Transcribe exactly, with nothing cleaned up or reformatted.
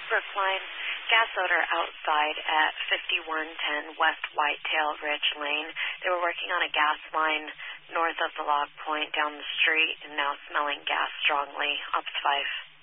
Brookline, gas odor outside at fifty-one ten West Whitetail Ridge Lane. They were working on a gas line north of the log point down the street and now smelling gas strongly. Ops five.